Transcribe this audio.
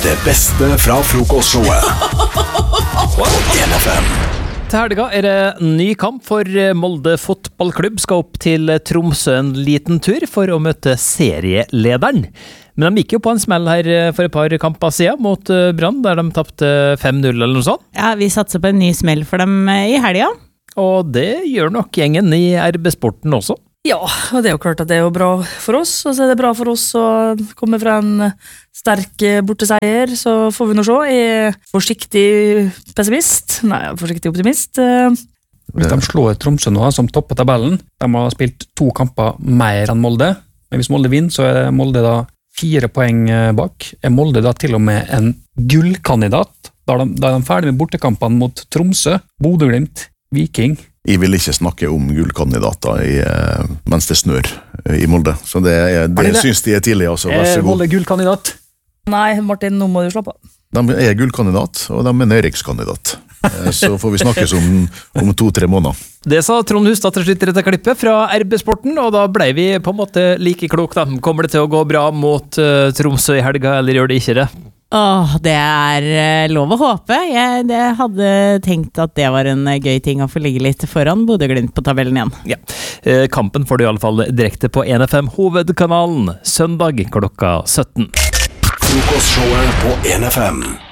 Det beste fra frokostshowet på NFM. Til helga det ny kamp for Molde fotballklubb skal opp til Tromsø en liten tur for å møte serielederen. Men de gikk jo på en smell her for et par kamper siden mot Brann, der de tappte 5-0 eller noe sånt. Ja, vi satser på en ny smell for dem i helga. Og det gjør nok gjengen i RB Sporten også. Ja, og det jo klart at det jo bra for oss, og så det bra for oss å komme fra en sterk borteseier, så får vi nå se. Jeg er forsiktig pessimist, forsiktig optimist. Hvis de slår Tromsø nå, som topper tabellen, de har spilt 2 kamper mer enn Molde, men hvis Molde vinner, så er Molde da 4 poeng bak. Er Molde da til og med en gullkandidat? Da er de ferdig med bortekampene mot Tromsø, Bodø/Glimt, Viking. Jeg vil ikke snakke om gullkandidater mens det snør i Molde. Så det synes de tidlig, altså. Vær så god. Molde gullkandidat? Nei, Martin, nå må du slappe av. De gullkandidat, og de nedrykkskandidat. Så får vi snakkes om 2-3 måneder. Det sa Trond Hustad til slutt i dette klippet fra RB Sporten, og da ble vi på en måte like klok da. Kommer det til å gå bra mot Tromsø i helga, eller gjør det ikke det? Det lov å håpe. Jeg hadde tenkt at det var en gøy ting å få ligge litt foran Bodø/Glimt på tabellen igjen. Ja, kampen får du i alle fall direkte på NFM hovedkanalen, søndag klokka 17. Frokostshowet på NFM.